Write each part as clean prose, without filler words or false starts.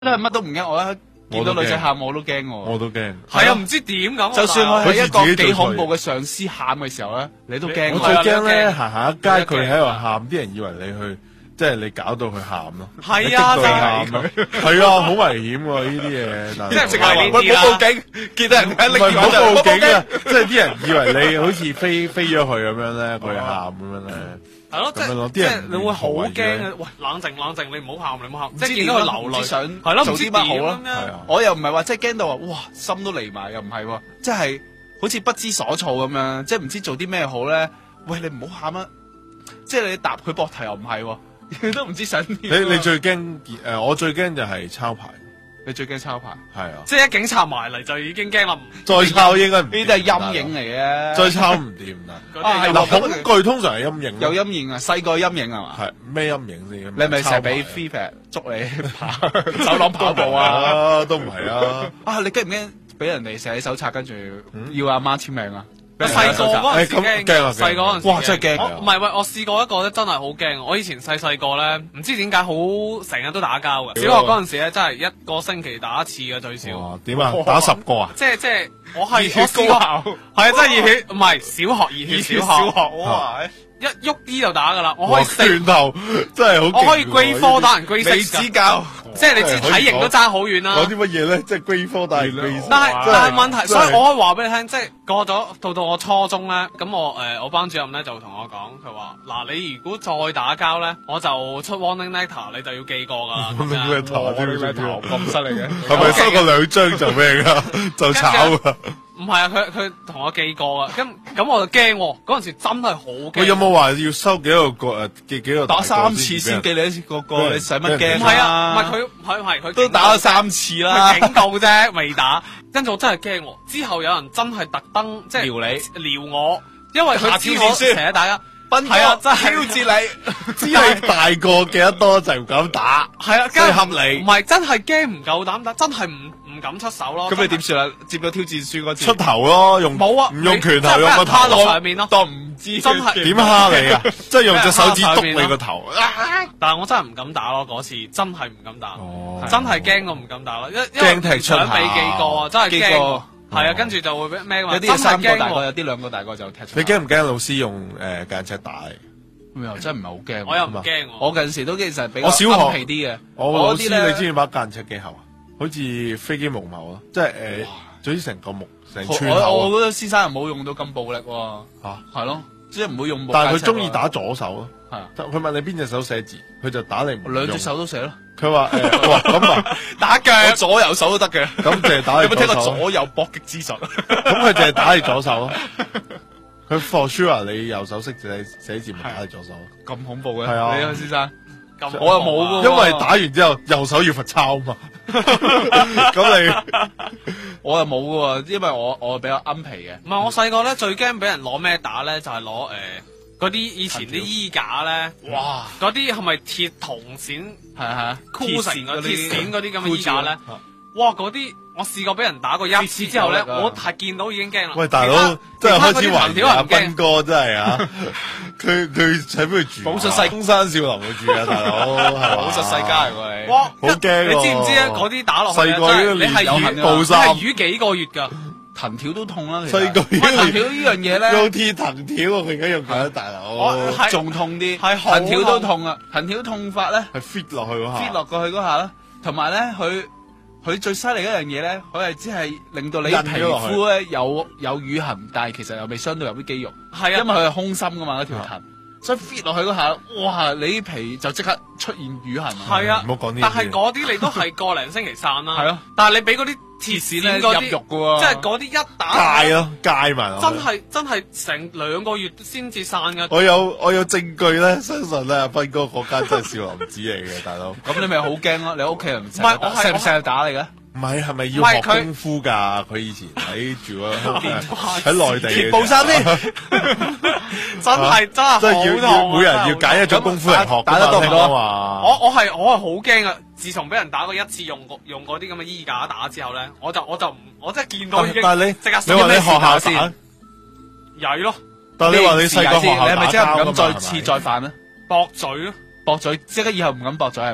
真係乜都唔驚，我一見到女仔喊我都驚喎。 我都驚。 係啊，唔知點咁。 就算我係一個幾恐怖嘅上司喊嘅時候咧，你都驚。 我最驚咧行下街，佢喺度喊，啲人以為你去。即係你搞到佢喊咯， 係啊， 真係係啊，好危險喎呢啲嘢， 即係淨係呢啲啦。 報警，見到人喺拎住唔好報警啊！即係啲人以為你好似飛咗去咁樣咧，佢喊咁樣咧。 係咯，即係你會好驚嘅。喂，冷靜冷靜，你唔好喊，你唔好喊。即係見到佢流淚， 想係咯， 做啲乜好咯？我又唔係話即係驚到話，哇，心都離埋，又唔係喎，即係好似不知所措咁樣，即係唔知做啲咩好咧。喂，你唔好喊啊！即係你搭佢膊頭又唔係喎。你都唔知想點。 你最驚我最驚就係抄牌。 你最驚抄牌？ 係啊。 即係一警察埋嚟就已經驚啦。 再抄應該唔。 呢啲係陰影嚟嘅。 再抄唔掂啦。 嗱， 恐懼通常係陰影。 有陰影啊！細個陰影係嘛？ 係咩陰影先？ 你咪成日俾 feedback 捉你跑走廊跑步啊？ 都唔係啊！ 啊，你驚唔驚俾人哋寫手冊跟住要阿媽簽名啊？ 細個嗰陣時驚，細個嗰陣時哇真係驚！ 唔係喂，我試過一個咧，真係好驚。我以前細個咧，唔知點解好成日都打交嘅。小學嗰陣時咧，真係一個星期打一次嘅最少。 點啊？打10個啊？ 即係我試過，係啊，真係熱血，唔係小學熱血小學哇！一喐啲就打噶啦，我可以拳頭真係好， 我可以 grade 4打人 grade 6 未指教， 即係你知體型都爭好遠啦。 講啲乜嘢咧？即係 grade 4打人 grade 6。 但係問題，所以我可以話俾你聽，即係過咗到我初中咧，咁我班主任咧就同我講，佢話嗱，你如果再打交咧，我就出 warning letter，你就要記過噶啦。 warning letter 咁犀利嘅， 係咪收過2張就咩噶？就炒噶？ 唔係啊，佢同我記過啊，咁我就驚喎，嗰陣時真係好驚。 佢有冇話要收幾個打3次先記你一次個，你使乜驚？ 唔係啊，唔係佢都打咗3次啦， 警告啫，未打。跟住我真係驚喎，之後有人真係特登即係撩我，因為佢知我成日打交。係啊，真係挑戰你， 知你大個記得多就唔敢打。 係啊， 最合理。 唔係真係驚唔夠膽打，真係唔敢出手咯。 咁你點算啊？接咗挑戰書嗰次出頭咯，用冇啊， 唔用拳頭，用個頭落上面咯。 當唔知真係點蝦你啊？即係用隻手指篤你個頭。 但係我真係唔敢打咯，嗰次真係唔敢打，真係驚我唔敢打咯。 驚踢出想俾幾個啊，真係驚。係啊，跟住就會俾咩話？ 有啲3個大個，有啲2個大個就踢出。 你驚唔驚老師用間尺打？ 又真係唔係好驚。 我又唔驚。 我近時都其實比較我小學皮啲嘅。 我老師你知唔知把間尺幾厚啊？好似飛機木矛咯，即係總之成個木成寸厚。 我覺得先生又冇用到咁暴力喎。係咯，即係唔會用木。 但係佢中意打左手咯。 係啊， 佢問你邊隻手寫字，佢就打你。 2隻手都寫咯。 佢話哇咁啊， 打腳，我左右手都得嘅。 咁淨係打你左手。 有冇聽過左右搏擊之術？ 咁佢淨係打你左手咯。佢 for sure 你右手識寫字，咪打你左手咯。 咁恐怖嘅？ 係啊， 你先生。我又冇喎。 因為打完之後右手要罰抄嘛。咁你我又冇嘅喎，因為我比較啱皮嘅。 唔係我細個咧最驚俾人攞咩打咧，就係攞嗰啲以前啲衣架咧，哇！嗰啲係咪鐵銅線？ 係箍成鐵線嗰啲咁嘅衣架咧，哇！嗰啲我試過俾人打過1次之後咧，我係見到已經驚啦。 喂，大佬真係開始懷疑阿斌哥真係啊！佢喺邊度住？ 寶術東山少林去住啊，大佬係嘛？ 寶術世家嚟喎你。 哇！ 好驚！ 你知唔知啊？嗰啲打落去細個你係淤幾個月㗎。 藤條都痛啦， 細個藤條呢樣嘢咧， 用鐵藤條啊！佢而家用緊大佬， 仲痛啲，藤條都痛啊！藤條痛法咧， 係 fit 落去嗰下 ，fit 落過去嗰下啦，同埋咧佢最犀利一樣嘢咧，佢係只係令到你皮膚咧有瘀痕，但係其實又未傷到有啲肌肉， 係啊， 因為佢係空心噶嘛嗰條藤。所以 fit 落去嗰下，哇！你啲皮就即刻出現瘀痕。 係啊， 唔好講呢啲。 但係嗰啲你都係個零星期散啦。 係咯。 但係你俾嗰啲鐵線咧入肉嘅喎， 即係嗰啲一打戒咯，戒埋。 真係成2個月先至散嘅。 我有證據咧，相信咧，斌哥嗰間真係少林寺嚟嘅，大佬。 咁你咪好驚咯？你屋企人唔係我係成日打你嘅？ 唔係，係咪要學功夫㗎？佢以前喺住喺內地嘅。 鐵布衫先， 真係好痛。 每人要揀一種功夫嚟學， 打得多唔多啊？我係好驚啊！自從俾人打過1次，用嗰啲咁嘅衣架打之後咧，我真係見到已經。 但係你即刻你話你學校先曳咯。 但係你話你細個學校你係咪即刻唔敢再次再犯咧？ 駁嘴咯， 駁嘴即刻以後唔敢駁嘴係咪啊？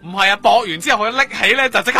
唔係啊，搏完之後佢拎起咧就即刻